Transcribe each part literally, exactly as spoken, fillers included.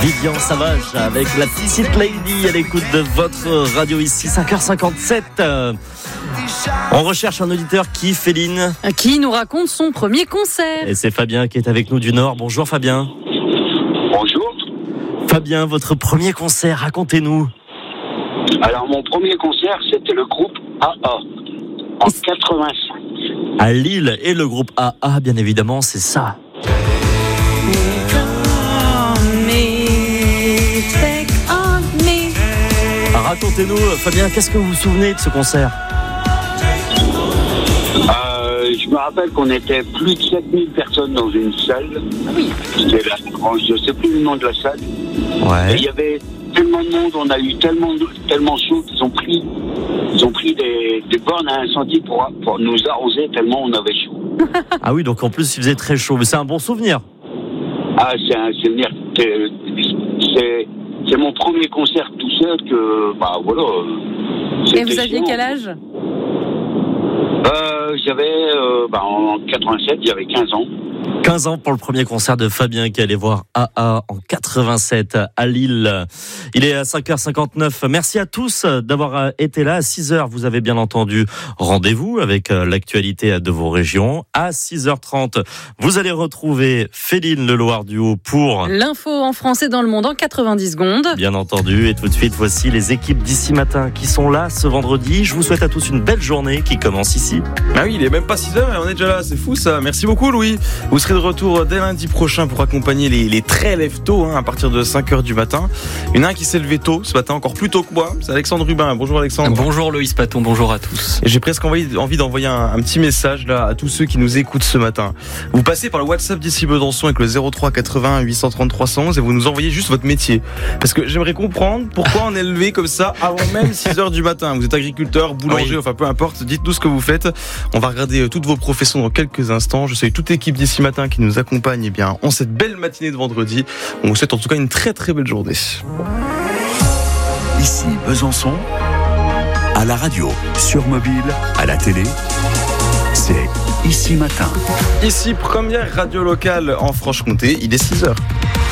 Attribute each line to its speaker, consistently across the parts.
Speaker 1: Vivian Savage avec la petite lady à l'écoute de votre radio ici, cinq heures cinquante-sept. On recherche un auditeur qui, Féline,
Speaker 2: qui nous raconte son premier concert.
Speaker 1: Et c'est Fabien qui est avec nous du Nord. Bonjour Fabien.
Speaker 3: Bonjour.
Speaker 1: Fabien, votre premier concert, racontez-nous.
Speaker 3: Alors mon premier concert, c'était le groupe A A en quatre-vingt-cinq.
Speaker 1: À Lille, et le groupe A A, bien évidemment, c'est ça. Racontez-nous, Fabien, qu'est-ce que vous vous souvenez de ce concert ?
Speaker 3: euh, Je me rappelle qu'on était plus de sept mille personnes dans une salle.
Speaker 2: Oui.
Speaker 3: C'était la, je ne sais plus le nom de la salle.
Speaker 1: Ouais.
Speaker 3: Et il y avait tellement de monde, on a eu tellement, tellement chaud qu'ils ont pris, ils ont pris des, des bornes à incendie pour, pour nous arroser tellement on avait chaud.
Speaker 1: Ah oui, donc en plus il faisait très chaud, mais c'est un bon souvenir.
Speaker 3: Ah, c'est un souvenir. C'est, c'est, c'est mon premier concert tout seul que, bah voilà.
Speaker 2: Et vous aviez quel âge ?
Speaker 3: euh, J'avais, euh, bah, en quatre-vingt-sept, j'avais quinze ans.
Speaker 1: quinze ans pour le premier concert de Fabien qui allait voir A A en quatre-vingt-sept à Lille. Il est à cinq heures cinquante-neuf. Merci à tous d'avoir été là. À six heures, vous avez bien entendu, rendez-vous avec l'actualité de vos régions. À six heures trente, vous allez retrouver Féline Le Loir du Haut pour
Speaker 2: l'info en français dans le monde en quatre-vingt-dix secondes.
Speaker 1: Bien entendu. Et tout de suite, voici les équipes d'ici matin qui sont là ce vendredi. Je vous souhaite à tous une belle journée qui commence ici.
Speaker 4: Ah oui, il est même pas six heures et on est déjà là. C'est fou ça. Merci beaucoup Louis. Vous serez de retour dès lundi prochain pour accompagner les, les très lève tôt hein, à partir de cinq heures du matin. Il y en a un qui s'est levé tôt ce matin, encore plus tôt que moi. C'est Alexandre Rubin. Bonjour Alexandre.
Speaker 5: Bonjour Loïs Paton, bonjour à tous.
Speaker 4: Et j'ai presque envie, envie d'envoyer un, un petit message là à tous ceux qui nous écoutent ce matin. Vous passez par le WhatsApp d'ici Besançon avec le zéro trois quatre-vingts huit cent trente trois cent onze et vous nous envoyez juste votre métier. Parce que j'aimerais comprendre pourquoi on est levé comme ça avant même six heures du matin. Vous êtes agriculteur, boulanger, oui. Enfin peu importe, dites-nous ce que vous faites. On va regarder toutes vos professions dans quelques instants. Je salue toute l'équipe d'ici matin qui nous accompagne eh bien, en cette belle matinée de vendredi. On vous souhaite en tout cas une très très belle journée.
Speaker 6: Ici Besançon, à la radio, sur mobile, à la télé, c'est Ici Matin.
Speaker 4: Ici, première radio locale en Franche-Comté, il est six heures.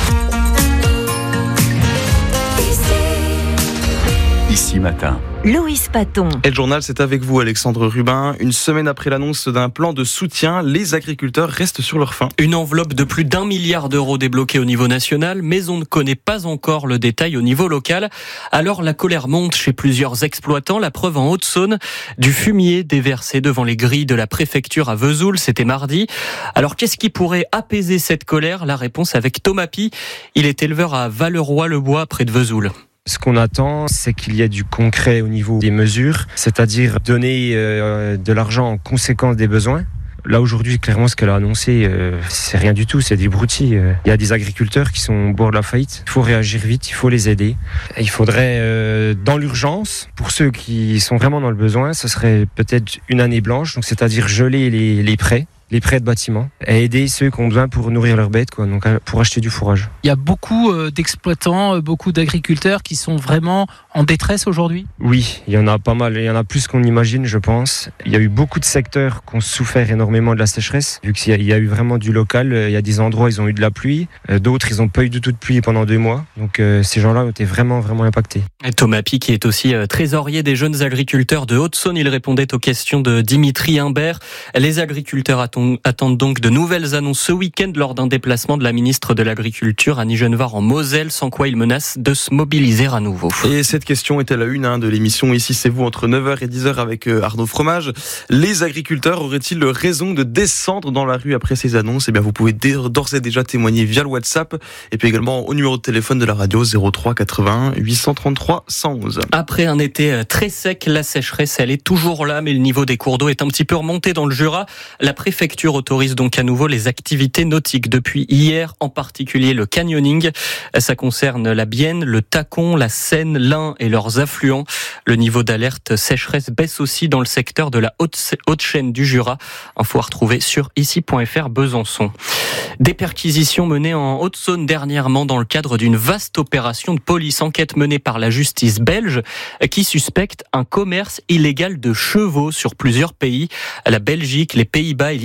Speaker 6: Ici Matin.
Speaker 7: Loïs Paton.
Speaker 4: Et le journal, c'est avec vous, Alexandre Rubin. Une semaine après l'annonce d'un plan de soutien, les agriculteurs restent sur leur faim.
Speaker 5: Une enveloppe de plus d'un milliard d'euros débloquée au niveau national, mais on ne connaît pas encore le détail au niveau local. Alors la colère monte chez plusieurs exploitants. La preuve en Haute-Saône, du fumier déversé devant les grilles de la préfecture à Vesoul, c'était mardi. Alors qu'est-ce qui pourrait apaiser cette colère ? La réponse avec Thomas Pi. Il est éleveur à Valeroy-le-Bois, près de Vesoul.
Speaker 8: Ce qu'on attend, c'est qu'il y ait du concret au niveau des mesures, c'est-à-dire donner euh, de l'argent en conséquence des besoins. Là, aujourd'hui, clairement, ce qu'elle a annoncé, euh, c'est rien du tout, c'est des broutilles. Il y a des agriculteurs qui sont au bord de la faillite. Il faut réagir vite, il faut les aider. Et il faudrait, euh, dans l'urgence, pour ceux qui sont vraiment dans le besoin, ce serait peut-être une année blanche, donc c'est-à-dire geler les, les prêts. les prêts de bâtiments, et aider ceux qui ont besoin pour nourrir leurs bêtes, quoi, donc pour acheter du fourrage.
Speaker 9: Il y a beaucoup d'exploitants, beaucoup d'agriculteurs qui sont vraiment en détresse aujourd'hui ?
Speaker 8: Oui, il y en a pas mal, il y en a plus qu'on imagine, je pense. Il y a eu beaucoup de secteurs qui ont souffert énormément de la sécheresse, vu qu'il y a eu vraiment du local. Il y a des endroits où ils ont eu de la pluie, d'autres ils n'ont pas eu du tout de pluie pendant deux mois, donc euh, ces gens-là ont été vraiment, vraiment impactés.
Speaker 5: Et Thomas Pi, qui est aussi euh, trésorier des jeunes agriculteurs de Haute-Saône, il répondait aux questions de Dimitri Imbert. Les agriculteurs attendent attendent donc de nouvelles annonces ce week-end lors d'un déplacement de la ministre de l'Agriculture à Nijgenwaard en Moselle, sans quoi ils menacent de se mobiliser à nouveau.
Speaker 4: Et cette question est à la une hein, de l'émission Ici c'est vous entre neuf heures et dix heures avec euh, Arnaud Fromage. Les agriculteurs auraient-ils raison de descendre dans la rue après ces annonces ? Eh bien vous pouvez d'ores et déjà témoigner via le WhatsApp et puis également au numéro de téléphone de la radio zéro trois quatre-vingts huit cent trente-trois cent onze.
Speaker 5: Après un été très sec, la sécheresse elle est toujours là, mais le niveau des cours d'eau est un petit peu remonté dans le Jura. La préfecture autorise donc à nouveau les activités nautiques depuis hier, en particulier le canyoning. Ça concerne la Bienne, le Tacon, la Seine, l'Ain et leurs affluents. Le niveau d'alerte sécheresse baisse aussi dans le secteur de la haute, haute chaîne du Jura. Info à retrouver sur ici point f r Besançon. Des perquisitions menées en Haute-Saône dernièrement dans le cadre d'une vaste opération de police. Enquête menée par la justice belge qui suspecte un commerce illégal de chevaux sur plusieurs pays. La Belgique, les Pays-Bas et l'Irlande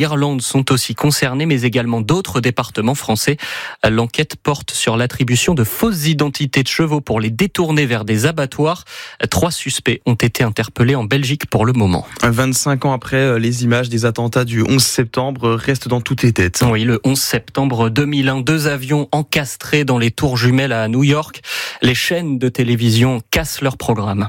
Speaker 5: l'Irlande sont aussi concernés, mais également d'autres départements français. L'enquête porte sur l'attribution de fausses identités de chevaux pour les détourner vers des abattoirs. Trois suspects ont été interpellés en Belgique pour le moment.
Speaker 4: vingt-cinq ans après, les images des attentats du onze septembre restent dans toutes les têtes.
Speaker 5: Oui, le onze septembre deux mille un, deux avions encastrés dans les tours jumelles à New York. Les chaînes de télévision cassent leur programme.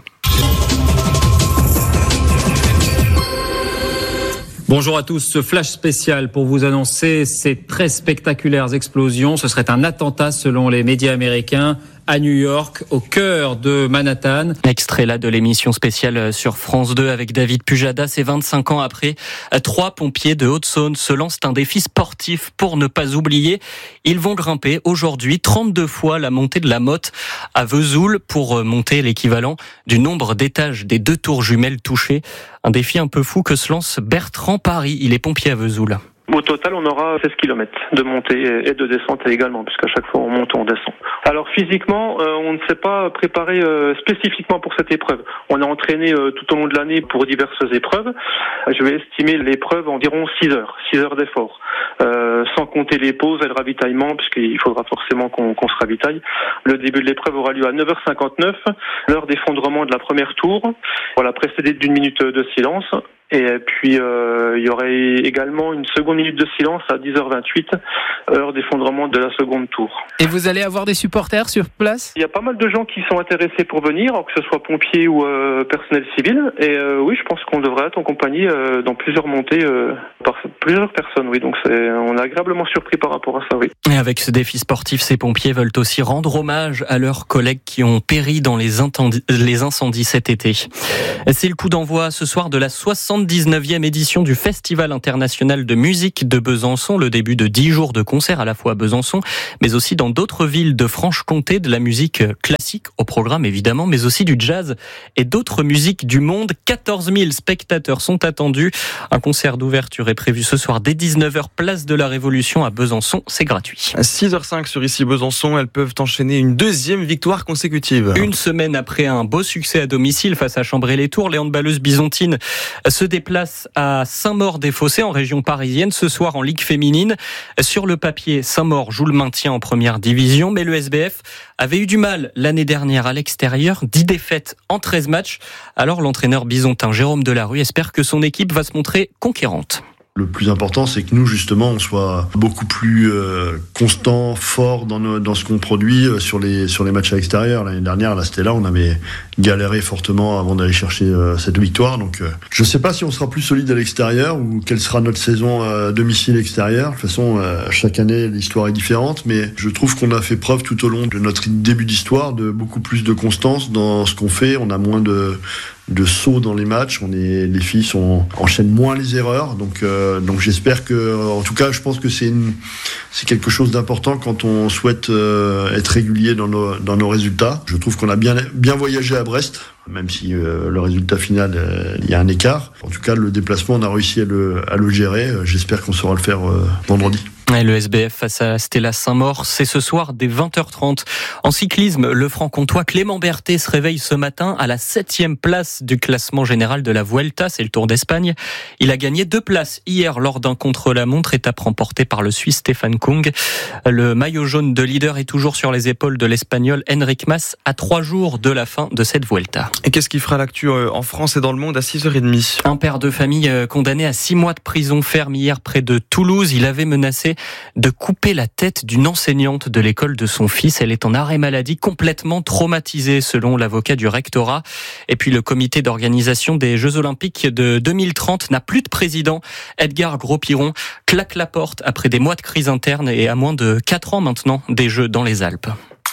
Speaker 7: Bonjour à tous, ce flash spécial pour vous annoncer ces très spectaculaires explosions. Ce serait un attentat selon les médias américains à New York, au cœur de Manhattan.
Speaker 5: Extrait là de l'émission spéciale sur France deux avec David Pujadas. Et vingt-cinq ans après, trois pompiers de Haute-Saône se lancent un défi sportif pour ne pas oublier. Ils vont grimper aujourd'hui trente-deux fois la montée de la Motte à Vesoul pour monter l'équivalent du nombre d'étages des deux tours jumelles touchées. Un défi un peu fou que se lance Bertrand Paris. Il est pompier à Vesoul.
Speaker 10: Au total, on aura seize kilomètres de montée et de descente également, puisqu'à chaque fois on monte ou on descend. Alors physiquement, euh, on ne s'est pas préparé euh, spécifiquement pour cette épreuve. On a entraîné euh, tout au long de l'année pour diverses épreuves. Je vais estimer l'épreuve environ six heures, six heures d'effort, euh, sans compter les pauses et le ravitaillement, puisqu'il faudra forcément qu'on, qu'on se ravitaille. Le début de l'épreuve aura lieu à neuf heures cinquante-neuf, l'heure d'effondrement de la première tour, voilà, précédée d'une minute de silence. Et puis euh, il y aurait également une seconde minute de silence à dix heures vingt-huit, heure d'effondrement de la seconde tour.
Speaker 9: Et vous allez avoir des supporters sur place ?
Speaker 10: Il y a pas mal de gens qui sont intéressés pour venir, que ce soit pompiers ou euh, personnel civil. Et euh, oui, je pense qu'on devrait être en compagnie euh, dans plusieurs montées euh, par plusieurs personnes. Oui, donc c'est, on est agréablement surpris par rapport à ça. Oui.
Speaker 5: Et avec ce défi sportif, ces pompiers veulent aussi rendre hommage à leurs collègues qui ont péri dans les, intendi- les incendies cet été. C'est le coup d'envoi ce soir de la soixante-dix-neuvième édition du Festival international de musique de Besançon. Le début de dix jours de concerts à la fois à Besançon, mais aussi dans d'autres villes de Franche-Comté, de la musique classique au programme évidemment, mais aussi du jazz et d'autres musiques du monde. quatorze mille spectateurs sont attendus. Un concert d'ouverture est prévu ce soir dès dix-neuf heures, place de la Révolution à Besançon. C'est gratuit.
Speaker 4: À six heures cinq sur Ici Besançon, elles peuvent enchaîner une deuxième victoire consécutive.
Speaker 5: Une semaine après un beau succès à domicile face à Chambray-les-Tours, les handballeuses byzantines se déplacent à Saint-Maur-des-Fossés en région parisienne ce soir en Ligue féminine. Sur le papier, Saint-Maur joue le maintien en première division, mais le S B F avait eu du mal l'année dernière à l'extérieur, dix défaites en treize matchs. Alors l'entraîneur byzantin Jérôme Delarue espère que son équipe va se montrer conquérante.
Speaker 11: Le plus important, c'est que nous, justement, on soit beaucoup plus euh, constant, fort dans, nos, dans ce qu'on produit euh, sur les sur les matchs à l'extérieur. L'année dernière, là, c'était là, on avait galéré fortement avant d'aller chercher euh, cette victoire. Donc, euh, je ne sais pas si on sera plus solide à l'extérieur ou quelle sera notre saison euh, domicile-extérieur. De toute façon, euh, chaque année, l'histoire est différente, mais je trouve qu'on a fait preuve tout au long de notre début d'histoire de beaucoup plus de constance dans ce qu'on fait. On a moins de de sauts dans les matchs, on est, les filles sont, enchaînent moins les erreurs, donc, euh, donc j'espère que, en tout cas, je pense que c'est, une, c'est quelque chose d'important quand on souhaite euh, être régulier dans nos, dans nos résultats. Je trouve qu'on a bien, bien voyagé à Brest, même si euh, le résultat final, euh, il y a un écart. En tout cas, le déplacement, on a réussi à le, à le gérer. J'espère qu'on saura le faire euh, vendredi.
Speaker 5: Et le S B F face à Stella Saint-Maur, c'est ce soir dès vingt heures trente. En cyclisme, le franc-comtois Clément Berthet se réveille ce matin à la septième place du classement général de la Vuelta, c'est le Tour d'Espagne. Il a gagné deux places hier lors d'un contre-la-montre, étape remportée par le Suisse Stefan Kung. Le maillot jaune de leader est toujours sur les épaules de l'Espagnol Enric Mas à trois jours de la fin de cette Vuelta.
Speaker 4: Et qu'est-ce qui fera l'actu en France et dans le monde à six heures trente ?
Speaker 5: Un père de famille condamné à six mois de prison ferme hier près de Toulouse. Il avait menacé de couper la tête d'une enseignante de l'école de son fils. Elle est en arrêt maladie, complètement traumatisée selon l'avocat du rectorat. Et puis le comité d'organisation des Jeux Olympiques de deux mille trente n'a plus de président. Edgar Gros-Piron claque la porte après des mois de crise interne et à moins de quatre ans maintenant des Jeux dans les Alpes.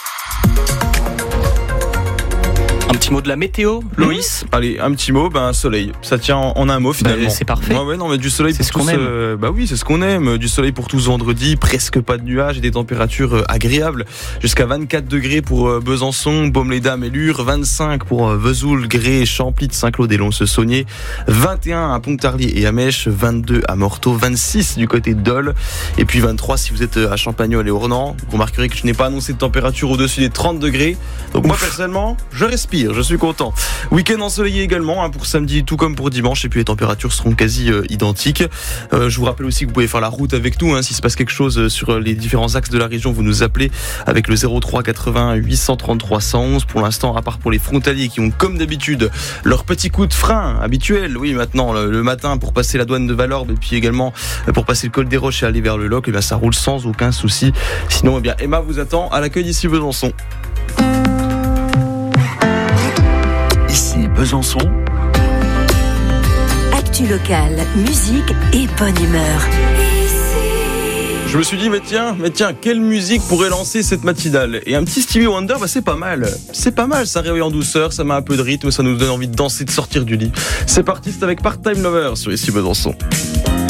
Speaker 5: Un petit mot de la météo, Loïs.
Speaker 4: Mmh. Allez, un petit mot, ben soleil. Ça tient en, en un mot finalement.
Speaker 5: Bah, c'est parfait.
Speaker 4: Ouais, ouais, non, mais du soleil
Speaker 5: c'est
Speaker 4: pour
Speaker 5: ce
Speaker 4: tous.
Speaker 5: Qu'on aime.
Speaker 4: Euh, bah oui, c'est ce qu'on aime. Du soleil pour tous vendredi, presque pas de nuages et des températures euh, agréables. Jusqu'à vingt-quatre degrés pour euh, Besançon, Baume-les-Dames et Lure, vingt-cinq pour euh, Vesoul, Gré, Champly, Saint-Claude et Lons-le-Saunier, vingt et un à Pontarlier et à Mèche, vingt-deux à Morteau, vingt-six du côté de Dole et puis vingt-trois si vous êtes à Champagnole et Ornans. Vous remarquerez que je n'ai pas annoncé de température au-dessus des trente degrés. Donc Ouf. Moi personnellement, je respire. pire, je suis content. Week-end ensoleillé également hein, pour samedi, tout comme pour dimanche, et puis les températures seront quasi euh, identiques. Euh, je vous rappelle aussi que vous pouvez faire la route avec nous, hein, s'il se passe quelque chose sur les différents axes de la région, vous nous appelez avec le zéro trois quatre-vingts huit cent trente-trois cent onze. Pour l'instant, à part pour les frontaliers qui ont comme d'habitude leur petit coup de frein habituel, oui maintenant le, le matin pour passer la douane de Valorbe et puis également pour passer le col des Roches et aller vers le Loc, et bien ça roule sans aucun souci. Sinon, eh bien Emma vous attend à l'accueil d'ici Besançon.
Speaker 6: Ici Besançon.
Speaker 12: Actu locale, musique et bonne humeur.
Speaker 4: Je me suis dit, mais tiens, mais tiens, quelle musique pourrait lancer cette matinale? Et un petit Stevie Wonder, bah c'est pas mal. C'est pas mal, ça réveille en douceur, ça met un peu de rythme, ça nous donne envie de danser, de sortir du lit. C'est parti, c'est avec Part-Time Lover sur Ici Besançon.